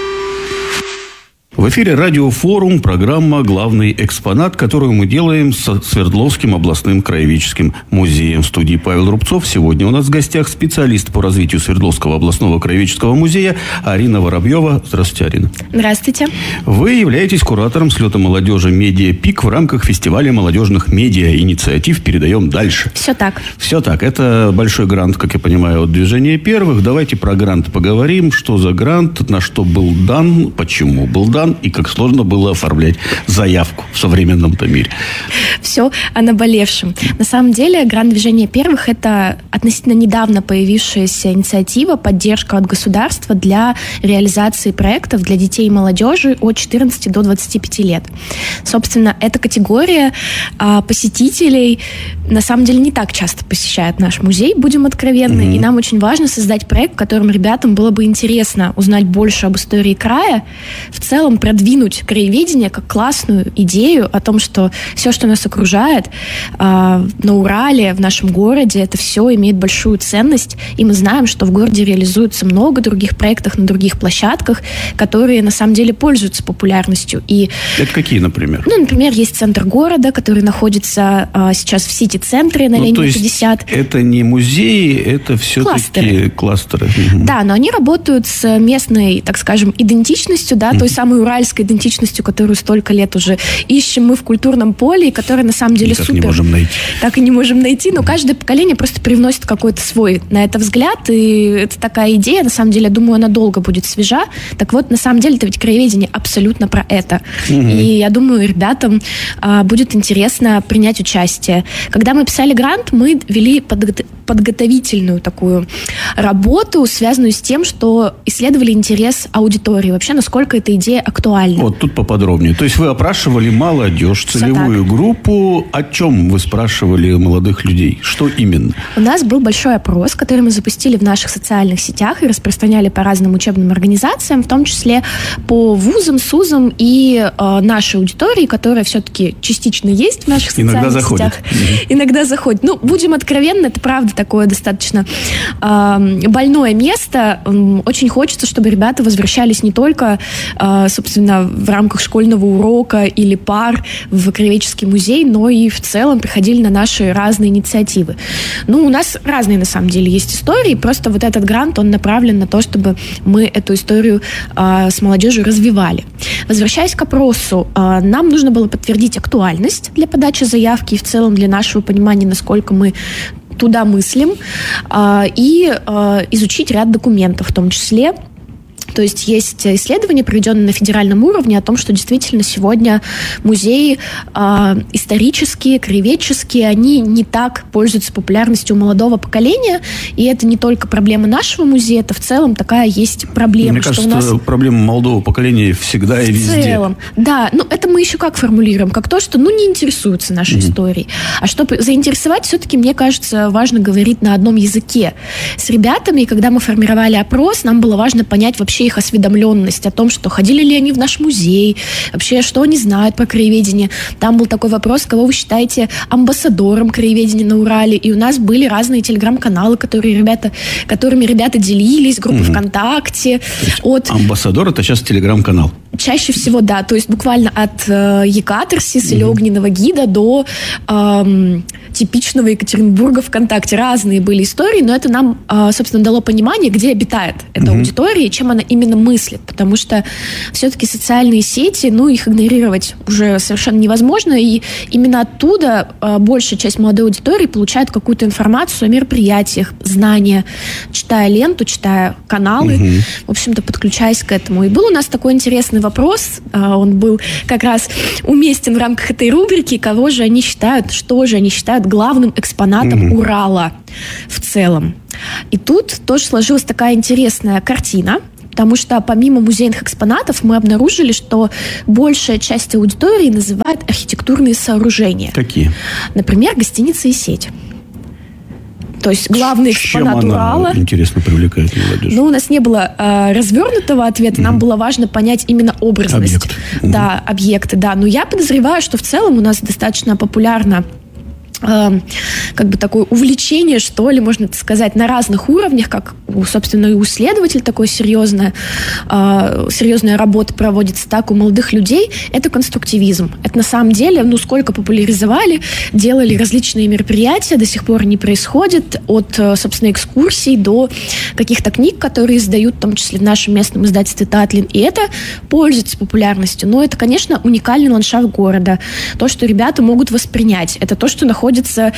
В эфире радиофорум, программа «Главный экспонат», которую мы делаем с Свердловским областным краеведческим музеем. В студии Павел Рубцов. Сегодня у нас в гостях специалист по развитию Свердловского областного краеведческого музея Арина Воробьева. Здравствуйте, Арина. Здравствуйте. Вы являетесь куратором слета молодежи «Медиа Пик» в рамках фестиваля молодежных медиа. Инициатив «Передаем дальше». Все так. Все так. Это большой грант, как я понимаю, от движения первых. Давайте про грант поговорим. Что за грант, на что был дан, почему был дан и как сложно было оформлять заявку в современном-то мире. Все о наболевшем. На самом деле, грант движения первых – это относительно недавно появившаяся инициатива, поддержка от государства для реализации проектов для детей и молодежи от 14 до 25 лет. Собственно, эта категория посетителей на самом деле не так часто посещает наш музей, будем откровенны, и нам очень важно создать проект, в котором ребятам было бы интересно узнать больше об истории края, в целом продвинуть краеведение как классную идею о том, что все, что нас окружает на Урале, в нашем городе, это все имеет большую ценность, и мы знаем, что в городе реализуется много других проектов на других площадках, которые на самом деле пользуются популярностью. И, это какие, например? Ну, например, есть центр города, который находится сейчас в Сити-центре на Ленина 50. Это не музеи, это все-таки кластеры. Да, но они работают с местной, так скажем, идентичностью, да, той самой уральской идентичностью, которую столько лет уже ищем мы в культурном поле, и которая на самом деле супер. Так и не можем найти, но каждое поколение просто привносит какой-то свой на это взгляд, и это такая идея, на самом деле, я думаю, она долго будет свежа. Так вот, на самом деле, это ведь краеведение абсолютно про это. И я думаю, ребятам будет интересно принять участие. Когда мы писали грант, мы вели подготовительную такую работу, связанную с тем, что исследовали интерес аудитории, вообще, насколько эта идея актуальна. Вот тут поподробнее. То есть вы опрашивали молодежь, целевую группу. О чем вы спрашивали молодых людей? Что именно? У нас был большой опрос, который мы запустили в наших социальных сетях и распространяли по разным учебным организациям, в том числе по вузам, СУЗам и нашей аудитории, которая все-таки частично есть в наших социальных сетях. Иногда заходит. Ну, будем откровенны, это правда такое достаточно больное место. Очень хочется, чтобы ребята возвращались не только, собственно, в рамках школьного урока или пар в краеведческий музей, но и в целом приходили на наши разные инициативы. Ну, у нас разные, на самом деле, есть истории, просто вот этот грант, он направлен на то, чтобы мы эту историю с молодежью развивали. Возвращаясь к опросу, нам нужно было подтвердить актуальность для подачи заявки и в целом для нашего понимания, насколько мы туда мыслим, и изучить ряд документов, в том числе То есть есть исследования, проведенные на федеральном уровне, о том, что действительно сегодня музеи исторические, краеведческие, они не так пользуются популярностью у молодого поколения. И это не только проблема нашего музея, это в целом такая есть проблема. Мне кажется, что у нас проблема молодого поколения всегда и везде. В целом, да. Ну, это мы еще как формулируем? Как то, что, не интересуются нашей историей. А чтобы заинтересовать, все-таки, мне кажется, важно говорить на одном языке. С ребятами, когда мы формировали опрос, нам было важно понять вообще их осведомленность о том, что ходили ли они в наш музей, вообще, что они знают про краеведение. Там был такой вопрос, кого вы считаете амбассадором краеведения на Урале. И у нас были разные телеграм-каналы, которыми ребята делились, группы ВКонтакте. Амбассадор — это сейчас телеграм-канал. Чаще всего, да. То есть буквально от Екатерсис или Огненного гида до типичного Екатеринбурга ВКонтакте. Разные были истории, но это нам, собственно, дало понимание, где обитает эта аудитория и чем она именно мыслит. Потому что все-таки социальные сети, их игнорировать уже совершенно невозможно. И именно оттуда большая часть молодой аудитории получает какую-то информацию о мероприятиях, знания, читая ленту, читая каналы, в общем-то, подключаясь к этому. И был у нас такой интересный вопрос, он был как раз уместен в рамках этой рубрики, кого же они считают, что же они считают главным экспонатом Урала в целом. И тут тоже сложилась такая интересная картина, потому что помимо музейных экспонатов мы обнаружили, что большая часть аудитории называет архитектурные сооружения. Какие? Например, гостиница и сеть. То есть главный экспонат Урала. Чем она, интересно, привлекает молодежь? У нас не было развернутого ответа, нам было важно понять именно образность. Объект. Да, объекты, да. Но я подозреваю, что в целом у нас достаточно популярно такое увлечение, что ли, можно сказать, на разных уровнях, как, собственно, и у исследователей такой серьезная работа проводится, так у молодых людей, это конструктивизм. Это на самом деле, сколько популяризовали, делали различные мероприятия, до сих пор не происходит, от, собственно, экскурсий до каких-то книг, которые издают, в том числе в нашем местном издательстве «Татлин», и это пользуется популярностью. Но это, конечно, уникальный ландшафт города. То, что ребята могут воспринять. Это то, что находится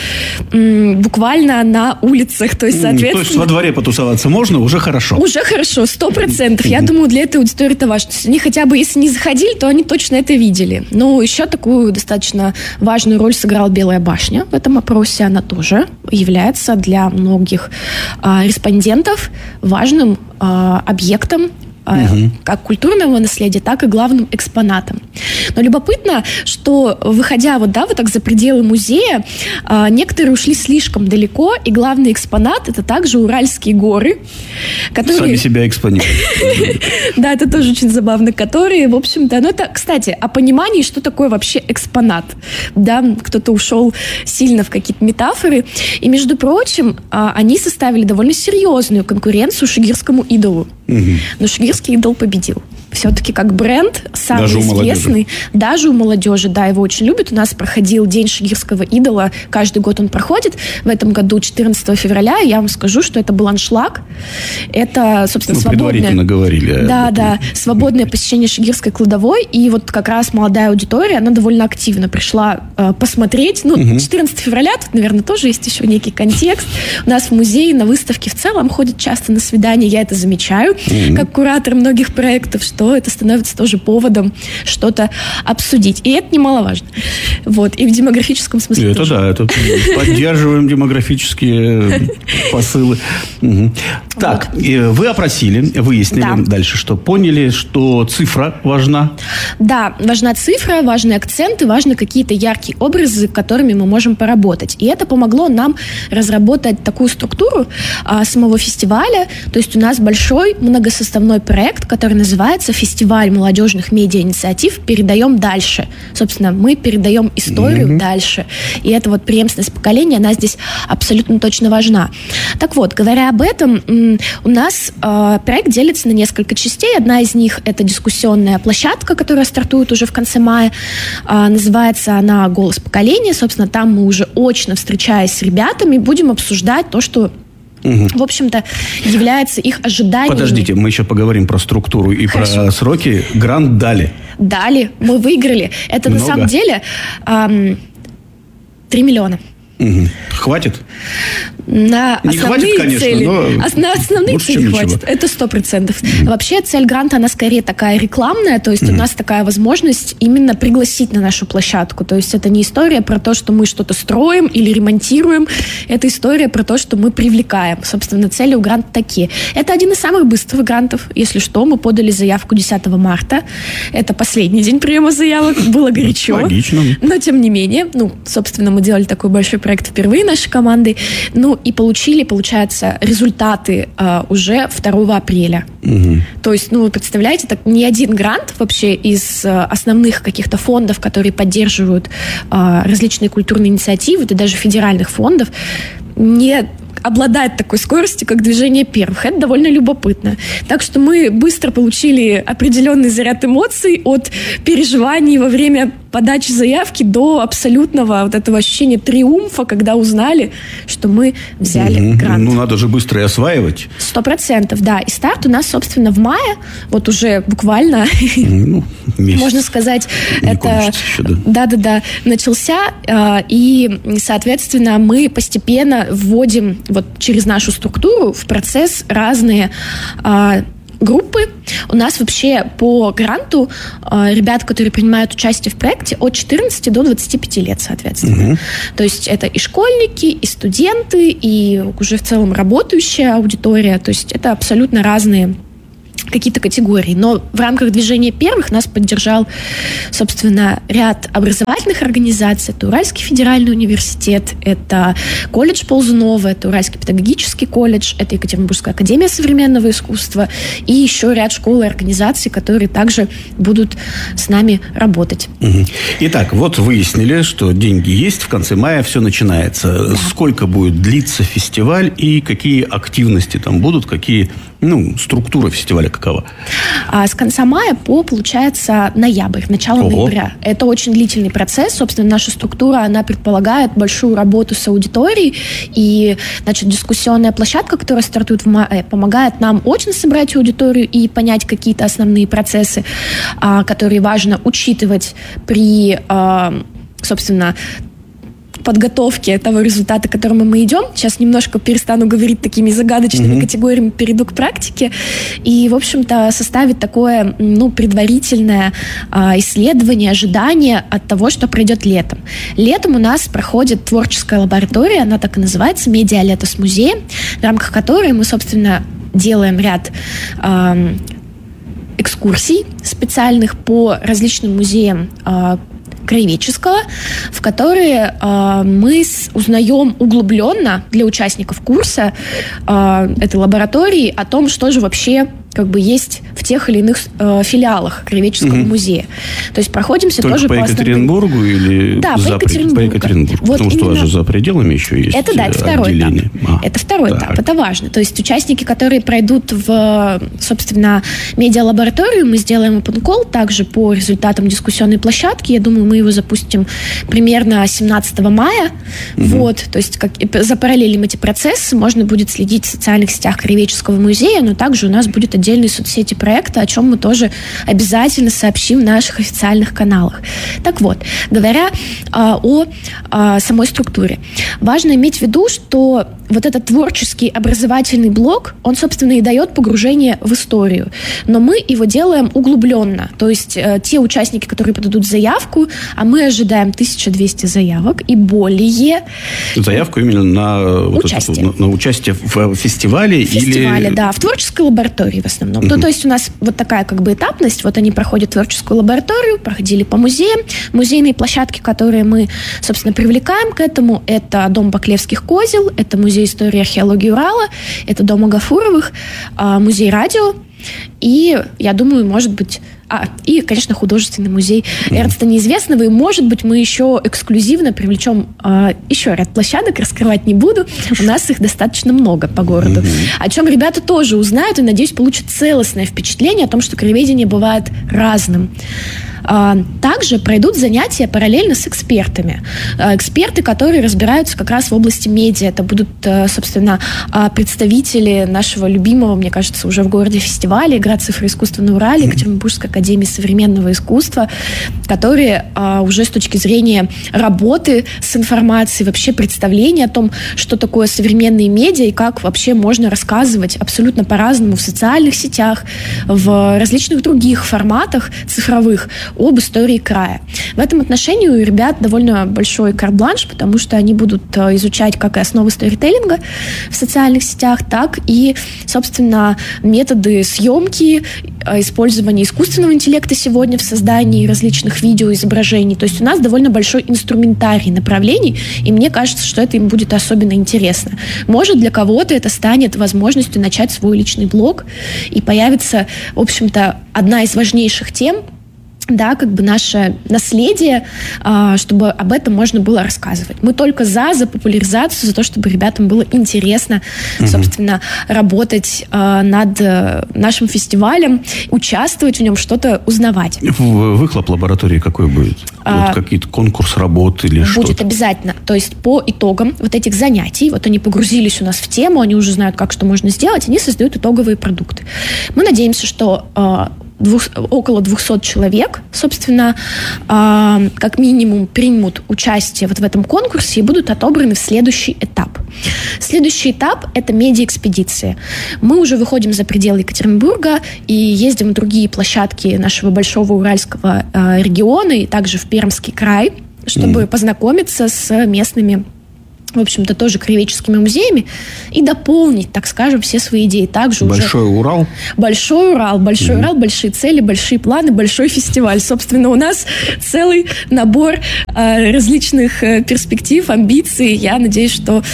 буквально на улицах. То есть, соответственно... То есть во дворе потусоваться можно, уже хорошо. Уже хорошо, 100%. Я думаю, для этой аудитории это важно. То есть они хотя бы, если не заходили, то они точно это видели. Но еще такую достаточно важную роль сыграла Белая башня в этом опросе. Она тоже является для многих респондентов важным объектом как культурного наследия, так и главным экспонатом. Но любопытно, что, выходя вот так за пределы музея, некоторые ушли слишком далеко, и главный экспонат — это также Уральские горы, которые... Сами себя экспонируют. Да, это тоже очень забавно. Которые, в общем-то... это, кстати, о понимании, что такое вообще экспонат. Да, кто-то ушел сильно в какие-то метафоры. И, между прочим, они составили довольно серьезную конкуренцию шигирскому идолу. Но шигирский идол победил. Все-таки как бренд самый даже известный. Даже у молодежи, да, его очень любят. У нас проходил День шигирского идола. Каждый год он проходит. В этом году 14 февраля. Я вам скажу, что это был аншлаг. Это, собственно, свободное... предварительно говорили. Да, свободное посещение шигирской кладовой. И вот как раз молодая аудитория, она довольно активно пришла посмотреть. 14 февраля, тут, наверное, тоже есть еще некий контекст. У нас в музее на выставке в целом ходят часто на свидания. Я это замечаю, как куратор многих проектов, что это становится тоже поводом что-то обсудить. И это немаловажно. Вот. И в демографическом смысле это тоже. Да, это поддерживаем демографические посылы. Так, вы опросили, выяснили дальше, что поняли, что цифра важна. Да, важна цифра, важны акценты, важны какие-то яркие образы, которыми мы можем поработать. И это помогло нам разработать такую структуру самого фестиваля. То есть у нас большой многосоставной проект, который называется «Фестиваль молодежных медиа-инициатив. Передаем дальше». Собственно, мы передаем историю дальше. И эта вот преемственность поколения, она здесь абсолютно точно важна. Так вот, говоря об этом, у нас проект делится на несколько частей. Одна из них – это дискуссионная площадка, которая стартует уже в конце мая. Называется она «Голос поколения». Собственно, там мы уже очно, встречаясь с ребятами, будем обсуждать то, что в общем-то, является их ожиданиями. Подождите, мы еще поговорим про структуру и про сроки. Грант дали. Дали, мы выиграли. Это много? На самом деле 3 миллиона. Хватит? На Не основные хватит, конечно, цели. но На основные лучше, цели чем хватит. ничего. Это 100%. Вообще цель гранта, она скорее такая рекламная, то есть у нас такая возможность именно пригласить на нашу площадку. То есть это не история про то, что мы что-то строим или ремонтируем. Это история про то, что мы привлекаем. Собственно, цели у гранта такие. Это один из самых быстрых грантов. Если что, мы подали заявку 10 марта. Это последний день приема заявок. Было горячо. Логично. Но тем не менее, собственно, мы делали такой большой проект впервые нашей командой. И получили, получается, результаты уже 2 апреля. То есть, вы представляете, так ни один грант вообще из основных каких-то фондов, которые поддерживают различные культурные инициативы, да даже федеральных фондов, не обладает такой скоростью, как движение первых. Это довольно любопытно. Так что мы быстро получили определенный заряд эмоций от переживаний во время подачи заявки до абсолютного вот этого ощущения триумфа, когда узнали, что мы взяли грант. Надо же быстро и осваивать. 100%, да. И старт у нас, собственно, в мае, вот уже буквально, можно сказать, это начался, и, соответственно, мы постепенно вводим вот через нашу структуру в процесс разные группы. У нас вообще по гранту ребят, которые принимают участие в проекте, от 14 до 25 лет, соответственно. То есть это и школьники, и студенты, и уже в целом работающая аудитория. То есть это абсолютно разные какие-то категории. Но в рамках движения первых нас поддержал, собственно, ряд образовательных организаций. Это Уральский федеральный университет, это колледж Ползунова, это Уральский педагогический колледж, это Екатеринбургская академия современного искусства и еще ряд школ и организаций, которые также будут с нами работать. Итак, вот выяснили, что деньги есть, в конце мая все начинается. Да. Сколько будет длиться фестиваль и какие активности там будут, какие структура фестиваля какова? С конца мая по, получается, ноябрь, начало ноября. Это очень длительный процесс. Собственно, наша структура, она предполагает большую работу с аудиторией. И, дискуссионная площадка, которая стартует в мае, помогает нам очень собрать аудиторию и понять какие-то основные процессы, которые важно учитывать при, собственно, подготовки того результата, к которому мы идем. Сейчас немножко перестану говорить такими загадочными категориями, перейду к практике. И, в общем-то, составить такое, предварительное исследование, ожидание от того, что пройдет летом. Летом у нас проходит творческая лаборатория, она так и называется, «Медиа-лето с музеем», в рамках которой мы, собственно, делаем ряд экскурсий специальных по различным музеям краеведческого, в которые мы узнаем углубленно для участников курса этой лаборатории о том, что же вообще есть в тех или иных филиалах краеведческого музея. То есть проходимся только тоже по Екатеринбургу или по Екатеринбургу. По Екатеринбургу. Вот потому что у вас же за пределами еще есть это второй отделение. Этап. Это второй этап, это важно. То есть участники, которые пройдут в, собственно, медиалабораторию, мы сделаем open call также по результатам дискуссионной площадки. Я думаю, мы его запустим примерно 17 мая. Вот, то есть запараллелим эти процессы, можно будет следить в социальных сетях краеведческого музея, но также у нас будет отдельные соцсети проекта, о чем мы тоже обязательно сообщим в наших официальных каналах. Так вот, говоря о самой структуре, важно иметь в виду, что вот этот творческий образовательный блок, он, собственно, и дает погружение в историю. Но мы его делаем углубленно. То есть те участники, которые подадут заявку, а мы ожидаем 1200 заявок и более. Заявку именно на участие, на участие в фестивале? В фестивале, да, в творческой лаборатории в основном. То есть у нас вот такая этапность. Вот они проходят творческую лабораторию, проходили по музеям. Музейные площадки, которые мы, собственно, привлекаем к этому, это Дом Баклевских козел, это Музей истории и археологии Урала, это Дом Агафуровых, Музей радио и, я думаю, может быть... и, конечно, художественный музей Эрнста Неизвестного. И, может быть, мы еще эксклюзивно привлечем еще ряд площадок, раскрывать не буду. У нас их достаточно много по городу. О чем ребята тоже узнают и, надеюсь, получат целостное впечатление о том, что краеведение бывает разным. Также пройдут занятия параллельно с экспертами. Эксперты, которые разбираются как раз в области медиа. Это будут, собственно, представители нашего любимого, мне кажется, уже в городе фестиваля «Игра цифры искусства на Урале», Екатеринбургской академии современного искусства, которые уже с точки зрения работы с информацией, вообще представления о том, что такое современные медиа и как вообще можно рассказывать абсолютно по-разному в социальных сетях, в различных других форматах цифровых об истории края. В этом отношении у ребят довольно большой карт-бланш, потому что они будут изучать как и основы сторителлинга в социальных сетях, так и, собственно, методы съемки, использования искусственного интеллекта сегодня в создании различных видеоизображений. То есть у нас довольно большой инструментарий направлений, и мне кажется, что это им будет особенно интересно. Может, для кого-то это станет возможностью начать свой личный блог, и появится, в общем-то, одна из важнейших тем, да, как бы наше наследие, чтобы об этом можно было рассказывать. Мы только за популяризацию, за то, чтобы ребятам было интересно, собственно, работать над нашим фестивалем, участвовать в нем, что-то узнавать. Выхлоп лаборатории какой будет? Вот какие-то конкурс работ или что-то? Будет обязательно. То есть по итогам вот этих занятий, вот они погрузились у нас в тему, они уже знают, как что можно сделать, они создают итоговые продукты. Мы надеемся, что около 200 человек, собственно, как минимум примут участие вот в этом конкурсе и будут отобраны в следующий этап. Следующий этап – это медиаэкспедиция. Мы уже выходим за пределы Екатеринбурга и ездим в другие площадки нашего большого уральского региона и также в Пермский край, чтобы познакомиться с местными, в общем-то, тоже краеведческими музеями и дополнить, так скажем, все свои идеи. Также Большой Урал? Большой Урал, большие цели, большие планы, большой фестиваль. Собственно, у нас целый набор различных перспектив, амбиций. Я надеюсь, что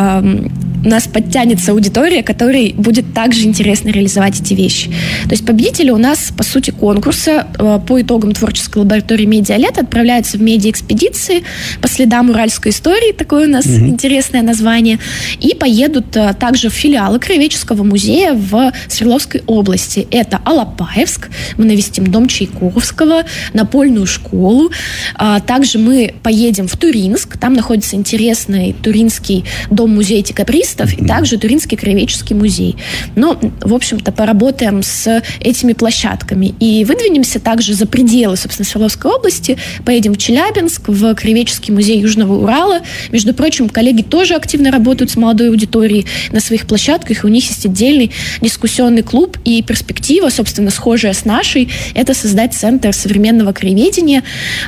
у нас подтянется аудитория, которой будет также интересно реализовать эти вещи. То есть победители у нас, по сути, конкурса по итогам творческой лаборатории «Медиалет» отправляются в медиаэкспедиции по следам уральской истории, такое у нас интересное название, и поедут также в филиалы Краеведческого музея в Свердловской области. Это Алапаевск, мы навестим дом Чайковского, Напольную школу. Также мы поедем в Туринск, там находится интересный Туринский дом-музей декабристов и также Туринский краеведческий музей. Но, в общем-то, поработаем с этими площадками и выдвинемся также за пределы, собственно, Свердловской области, поедем в Челябинск, в Краеведческий музей Южного Урала. Между прочим, коллеги тоже активно работают с молодой аудиторией на своих площадках, и у них есть отдельный дискуссионный клуб, и перспектива, собственно, схожая с нашей, это создать центр современного краеведения,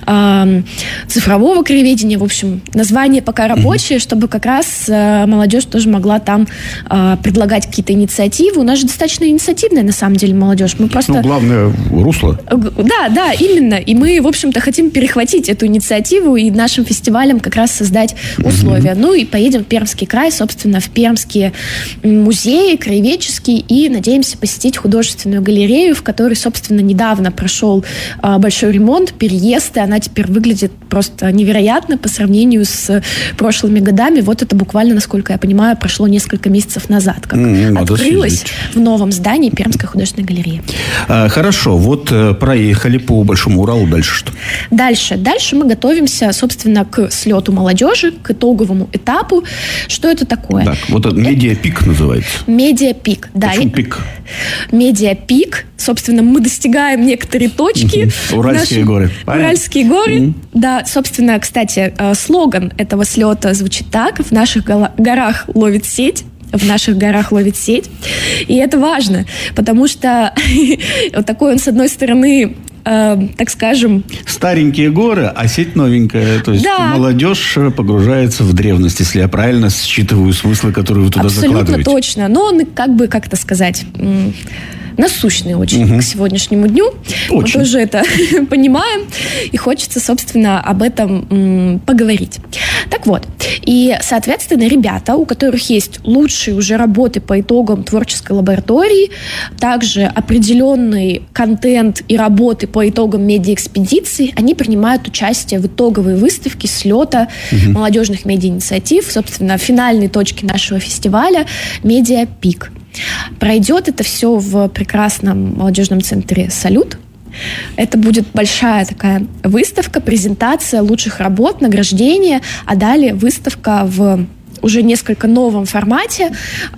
цифрового краеведения, в общем, название пока рабочее, чтобы как раз молодежь тоже могла там предлагать какие-то инициативы. У нас же достаточно инициативная, на самом деле, молодежь. Мы просто... главное, русло. Да, именно. И мы, в общем-то, хотим перехватить эту инициативу и нашим фестивалем как раз создать условия. Ну и поедем в Пермский край, собственно, в пермские музеи, краеведческие, и надеемся посетить художественную галерею, в которой, собственно, недавно прошел большой ремонт, переезд, и она теперь выглядит просто невероятно по сравнению с прошлыми годами. Вот это буквально, насколько я понимаю, прошло несколько месяцев назад, как открылась в новом здании Пермская художественная галерея. Хорошо, вот проехали по Большому Уралу, дальше что? Дальше мы готовимся, собственно, к слету молодежи, к итоговому этапу. Что это такое? Так, вот это медиапик называется. Медиапик, да. Почему пик? Медиапик. Собственно, мы достигаем некоторые точки. Уральские горы. Уральские горы. Да, собственно, кстати, слоган этого слета звучит так: в наших горах ловит сеть. В наших горах ловит сеть. И это важно, потому что вот такой он, с одной стороны, так скажем... Старенькие горы, а сеть новенькая. То есть молодежь погружается в древность, если я правильно считываю смыслы, которые вы туда закладываете. Абсолютно точно. Но он, как бы, как это сказать... насущный очень к сегодняшнему дню. Мы тоже это понимаем. И хочется, собственно, об этом поговорить. Так вот. И, соответственно, ребята, у которых есть лучшие уже работы по итогам творческой лаборатории, также определенный контент и работы по итогам медиаэкспедиции, они принимают участие в итоговой выставке слета молодежных медиаинициатив, собственно, финальной точки нашего фестиваля «Медиапик». Пройдет это все в прекрасном молодежном центре «Салют». Это будет большая такая выставка, презентация лучших работ, награждение, а далее выставка в уже несколько новом формате,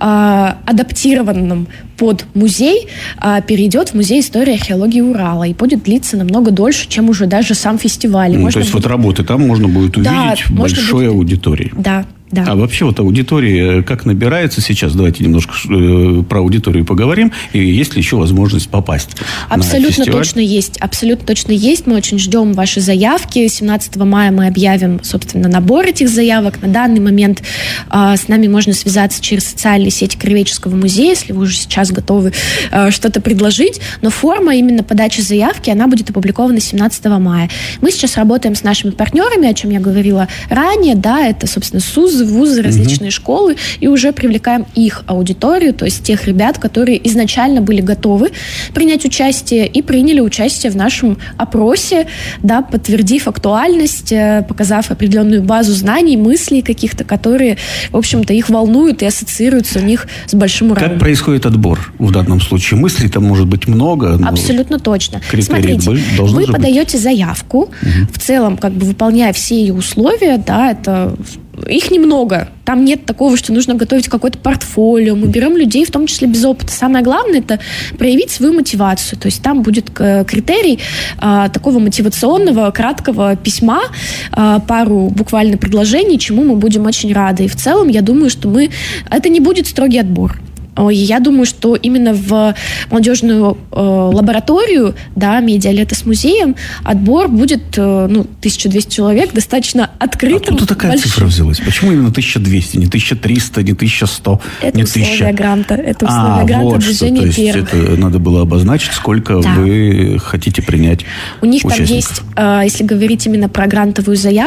адаптированном под музей, перейдет в Музей истории и археологии Урала и будет длиться намного дольше, чем уже даже сам фестиваль. То есть вот работы там можно будет увидеть в большой аудитории. Да. Да. А вообще вот аудитория как набирается сейчас? Давайте немножко про аудиторию поговорим. И есть ли еще возможность попасть абсолютно на фестиваль? Точно есть. Абсолютно точно есть. Мы очень ждем ваши заявки. 17 мая мы объявим, собственно, набор этих заявок. На данный момент с нами можно связаться через социальные сети Краеведческого музея, если вы уже сейчас готовы что-то предложить. Но форма именно подачи заявки, она будет опубликована 17 мая. Мы сейчас работаем с нашими партнерами, о чем я говорила ранее. Да, это, собственно, СУЗ, вузы, различные школы, и уже привлекаем их аудиторию, то есть тех ребят, которые изначально были готовы принять участие и приняли участие в нашем опросе, да, подтвердив актуальность, показав определенную базу знаний, мыслей каких-то, которые, в общем-то, их волнуют и ассоциируются у них с большим уровнем. Как происходит отбор в данном случае? Мыслей там может быть много. Абсолютно точно. Смотрите, вы подаете заявку, в целом, как бы выполняя все ее условия, да, это... Их немного. Там нет такого, что нужно готовить какое-то портфолио. Мы берем людей, в том числе без опыта. Самое главное – это проявить свою мотивацию. То есть там будет критерий такого мотивационного, краткого письма, пару буквально предложений, чему мы будем очень рады. И в целом, я думаю, что это не будет строгий отбор. Я думаю, что именно в молодежную лабораторию, да, медиалето с музеем, отбор будет 1200 человек, достаточно открытым. Откуда такая цифра взялась? Почему именно 1200, не 1300, не 1100, это не 1000? Это условия гранта движения то есть первых. Это надо было обозначить, сколько вы хотите принять У них участников. там есть, если говорить именно про грантовую заявку,